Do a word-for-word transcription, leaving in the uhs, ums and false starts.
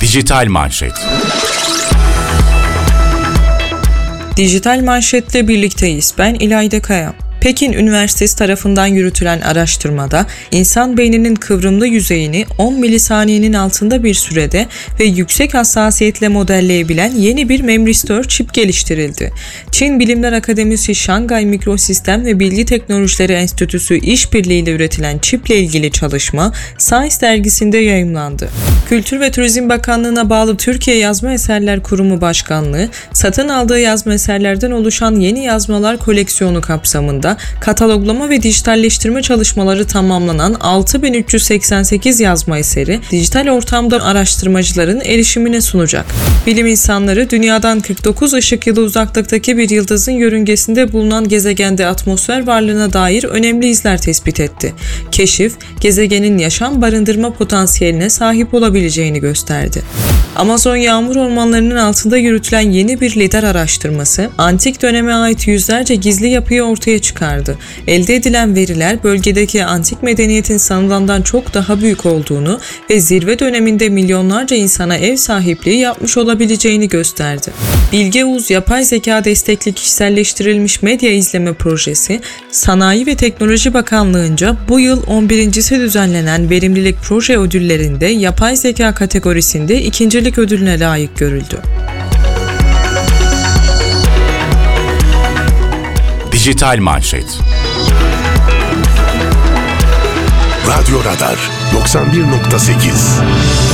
Dijital Manşet. Dijital Manşet'le birlikteyiz. Ben İlayda Kaya. Pekin Üniversitesi tarafından yürütülen araştırmada insan beyninin kıvrımlı yüzeyini on milisaniyenin altında bir sürede ve yüksek hassasiyetle modelleyebilen yeni bir memristör çip geliştirildi. Çin Bilimler Akademisi Şangay Mikrosistem ve Bilgi Teknolojileri Enstitüsü işbirliğiyle üretilen çiple ilgili çalışma Science dergisinde yayımlandı. Kültür ve Turizm Bakanlığı'na bağlı Türkiye Yazma Eserler Kurumu Başkanlığı, satın aldığı yazma eserlerden oluşan yeni yazmalar koleksiyonu kapsamında kataloglama ve dijitalleştirme çalışmaları tamamlanan altı bin üç yüz seksen sekiz yazma eseri dijital ortamda araştırmacıların erişimine sunacak. Bilim insanları dünyadan kırk dokuz ışık yılı uzaklıktaki bir yıldızın yörüngesinde bulunan gezegende atmosfer varlığına dair önemli izler tespit etti. Keşif, gezegenin yaşam barındırma potansiyeline sahip olabileceğini gösterdi. Amazon yağmur ormanlarının altında yürütülen yeni bir lidar araştırması, antik döneme ait yüzlerce gizli yapıyı ortaya çıkardı. Elde edilen veriler bölgedeki antik medeniyetin sanılandan çok daha büyük olduğunu ve zirve döneminde milyonlarca insana ev sahipliği yapmış olabileceğini gösterdi. Bilge Uz Yapay Zeka Destekli Kişiselleştirilmiş Medya İzleme Projesi, Sanayi ve Teknoloji Bakanlığı'nca bu yıl on birincisi düzenlenen Verimlilik Proje Ödülleri'nde yapay zeka kategorisinde ikincilik ödülüne layık görüldü. Dijital Manşet. Radyo Radar doksan bir nokta sekiz